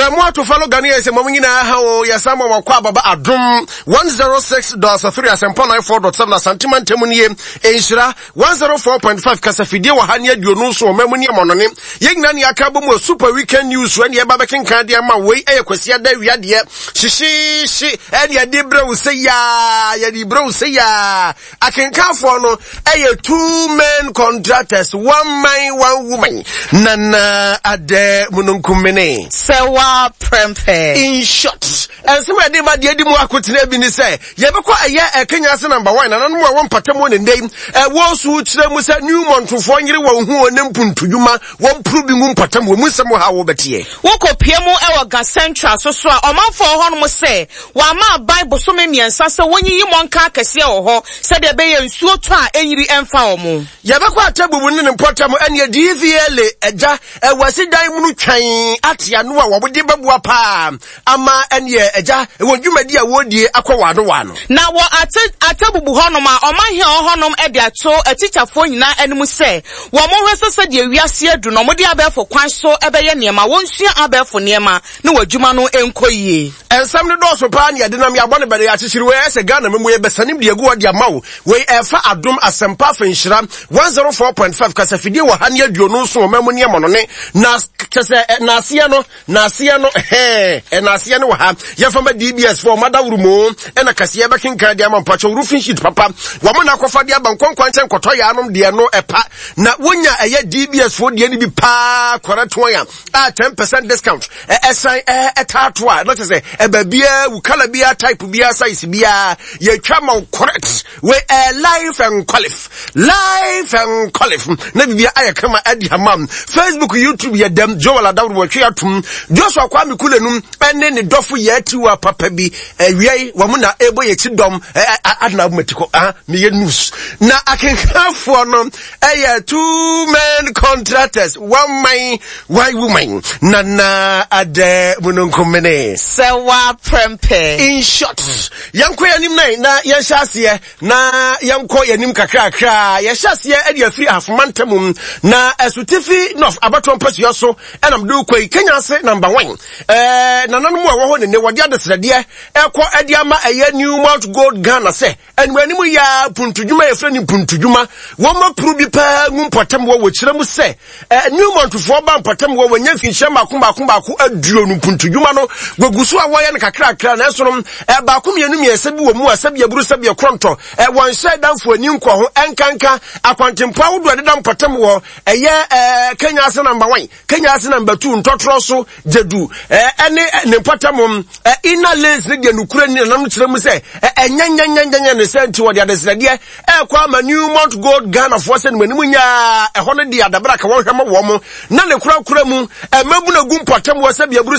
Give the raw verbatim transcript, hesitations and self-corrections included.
The more to follow Ghanaians and Mamina how Yasama Wakwaba Adum one oh six point three Asempo ninety-four point seven Santiman Temunie Enshira one oh four point five Kasafide Wahania Dionuso Memonia Monone Yegnani Akabu Super Weekend News when Yabakin Kandia Mawe Equasia de Yadia Shishi Shi Edia Debra say ya Yadi Bro say ya I can count for no a two men contractors one man one woman Nana Ade Mununkumene Sewa Prempe. In short, and so I did my dear Dimo Akutine Bini say, Yabako a year a Kenya's number one, and I know one patamon and name, a was which them was a new month to find you one who and them to Yuma, one proving um patam with some how betie. Woko Piemo Ewaga Central, so so a man for Honmo say, Wama Bible so many and Sasa when you want Kakasia or ho, said the bay and so try any enfomo. Yabako tabu winning in Potam and your D V L, a ja, a was a diamond chain at Yanua, what would you Wapa ama enye eja wonjuma dia wodie akwawado wano na wo ate atabubu honoma omanhia honom e dia to atichafo nyina enimu se wo mo hwese de wiase adu no mo de abefo kwan so ebeye niema wonsua abefo niema na wadwuma no enkoyie ensam ne do so pa ne de nam ya bone bere ya chichiri we ese Ghana memu ye besanim de egu odi amawo we efa adom asempa fanhira one oh four point five kasafide wo hane aduonu so memu niema no ne na kese na asia no na asia no eh and I see no ha ya from D B S for mother rumo and a kasia bakin cardia man pacho roofing sheet papa woman akofa dia bankon kwanchen koto ya anom de no epa na wonya eye D B S for de ni bi pa kwarato ya ah ten percent discount eh esan eh etatoa not say e ba bia wu kala bia type bia size bia ye twa ma correct we eh life and qualif life and qualif na bia ayakama adi hamam Facebook YouTube ye dem Joel Adawru wo twa atum Joshua Kwame Kulenum ene ne dofo ye tiwa papa bi ewiei wo mu na ebo ye ti dom adna matiko ah me ye news na akenkanfo no eh two men contractors one man one woman Nana Ade Mununkumene Sewa Prempe. In short yanko yanim nai na yenhyase na yanko yanim kakra kakra yenhyase e de afiri afomantamum na esutifi nof abaton pasu so enam do kwai Kenya se number one eh nananom a wo ho ne ne wode adesrede ekọ ediama eye new mount gold Ghana se enwanimu ya puntudwuma efre ni puntudwuma wo ma pru bi pa ngumpotem wo wo kiremu se eh new mount fo ba mpotem wo wanya finhye makomba komba ko aduo nu puntudwuma no gogusu a wo ye ne kakra kakra na eso no eh ba ko mienu miese bi wo mu asabi aburu sabi kronto eh won hye danfo ani nko ho enkanka akwantempa wo do de dam potem wo eye eh Kenya se number one Kenya se number two ntotro so jedu eh ene ne potamum eh ina lens ne de nukura ni nam kiremu se eh enyanyanyanyan ne senti wo de adesrede eh kwa ma new mount gold Ghana for se ne nya eh ho ne de adabra ka wo hwema wo mo na ne kura kura mu eh mabu na gum potam wo sabi aburu